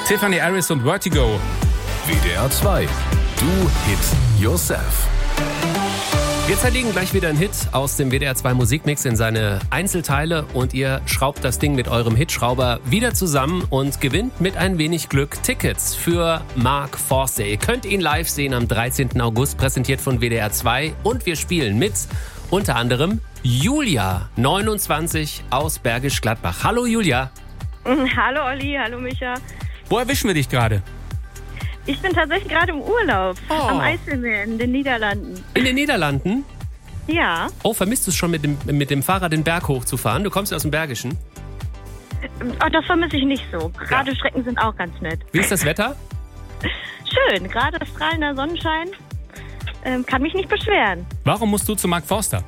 Tiffany Harris und Vertigo. WDR 2. Do Hit Yourself. Wir zerlegen gleich wieder einen Hit aus dem WDR 2 Musikmix in seine Einzelteile und ihr schraubt das Ding mit eurem Hitschrauber wieder zusammen und gewinnt mit ein wenig Glück Tickets für Mark Forster. Ihr könnt ihn live sehen am 13. August, präsentiert von WDR 2 und wir spielen mit unter anderem Julia, 29 aus Bergisch Gladbach. Hallo Julia. Hallo Olli, hallo Micha. Wo erwischen wir dich gerade? Ich bin tatsächlich gerade im Urlaub am Eiselmeer in den Niederlanden. In den Niederlanden? Ja. Oh, vermisst du es schon mit dem Fahrrad den Berg hochzufahren? Du kommst ja aus dem Bergischen. Oh, das vermisse ich nicht so. Gerade Strecken sind auch ganz nett. Wie ist das Wetter? Schön, gerade strahlender Sonnenschein. Kann mich nicht beschweren. Warum musst du zu Mark Forster?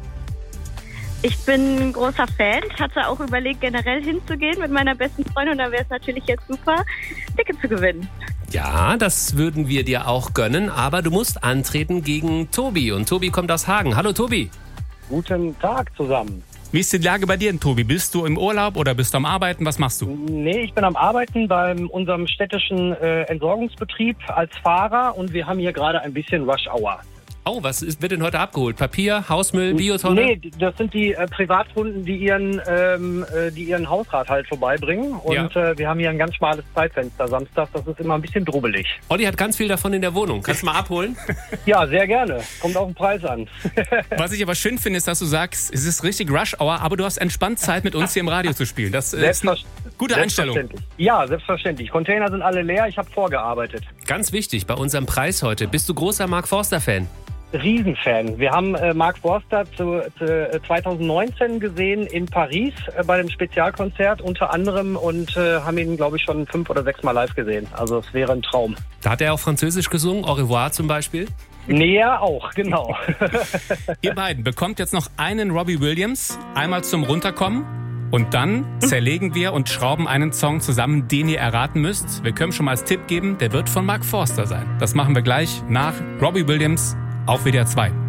Ich bin ein großer Fan. Ich hatte auch überlegt, generell hinzugehen mit meiner besten Freundin. Und da wäre es natürlich jetzt super, Ticket zu gewinnen. Ja, das würden wir dir auch gönnen. Aber du musst antreten gegen Tobi. Und Tobi kommt aus Hagen. Hallo Tobi. Guten Tag zusammen. Wie ist die Lage bei dir denn, Tobi? Bist du im Urlaub oder bist du am Arbeiten? Was machst du? Nee, ich bin am Arbeiten bei unserem städtischen Entsorgungsbetrieb als Fahrer und wir haben hier gerade ein bisschen Rush Hour. Oh, wird denn heute abgeholt? Papier, Hausmüll, Biotonne? Nee, das sind die Privatkunden, die ihren Hausrat halt vorbeibringen. Und wir haben hier ein ganz schmales Zeitfenster samstags. Das ist immer ein bisschen drubbelig. Olli hat ganz viel davon in der Wohnung. Kannst du mal abholen? Ja, sehr gerne. Kommt auf den Preis an. Was ich aber schön finde, ist, dass du sagst, es ist richtig Rush Hour, aber du hast entspannt Zeit, mit uns hier im Radio zu spielen. Das ist eine gute Einstellung. Ja, selbstverständlich. Container sind alle leer. Ich habe vorgearbeitet. Ganz wichtig, bei unserem Preis heute. Bist du großer Mark Forster-Fan? Riesenfan. Wir haben Mark Forster 2019 gesehen in Paris bei dem Spezialkonzert unter anderem und haben ihn, glaube ich, schon 5 oder 6 Mal live gesehen. Also es wäre ein Traum. Da hat er auch Französisch gesungen, Au revoir zum Beispiel? Näher auch, genau. Ihr beiden bekommt jetzt noch einen Robbie Williams, einmal zum Runterkommen. Und dann zerlegen wir und schrauben einen Song zusammen, den ihr erraten müsst. Wir können schon mal als Tipp geben, der wird von Mark Forster sein. Das machen wir gleich nach Robbie Williams auf WDR 2.